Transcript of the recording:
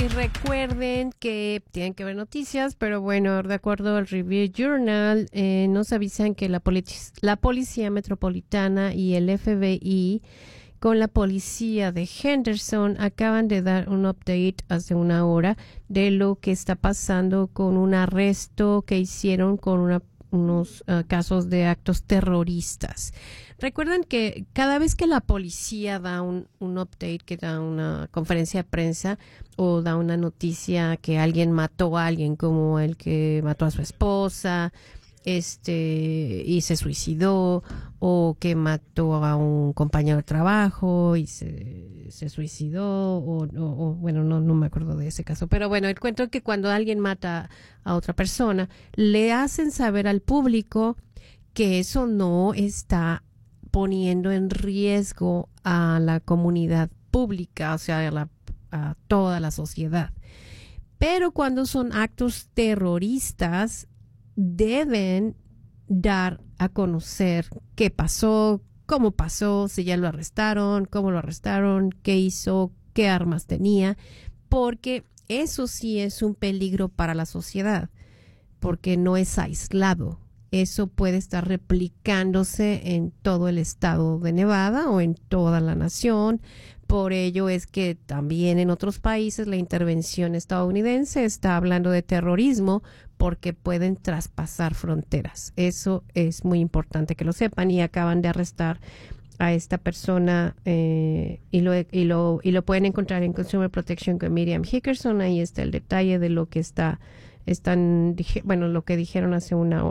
Y recuerden que tienen que ver noticias, pero bueno, de acuerdo al Review Journal, nos avisan que la Policía Metropolitana y el FBI con la policía de Henderson acaban de dar un update hace una hora de lo que está pasando con un arresto que hicieron con unos casos de actos terroristas. Recuerden que cada vez que la policía da un update, que da una conferencia de prensa o da una noticia que alguien mató a alguien, como el que mató a su esposa, y se suicidó, o que mató a un compañero de trabajo y se suicidó, o bueno, no me acuerdo de ese caso, pero bueno, el cuento es que cuando alguien mata a otra persona, le hacen saber al público que eso no está poniendo en riesgo a la comunidad pública, o sea, a toda la sociedad. Pero cuando son actos terroristas, deben dar a conocer qué pasó, cómo pasó, si ya lo arrestaron, cómo lo arrestaron, qué hizo, qué armas tenía, porque eso sí es un peligro para la sociedad, porque no es aislado. Eso puede estar replicándose en todo el estado de Nevada o en toda la nación. Por ello es que también en otros países la intervención estadounidense está hablando de terrorismo porque pueden traspasar fronteras. Eso es muy importante que lo sepan, y acaban de arrestar a esta persona y lo pueden encontrar en Consumer Protection con Miriam Hickerson. Ahí está el detalle de lo que lo que dijeron hace una hora.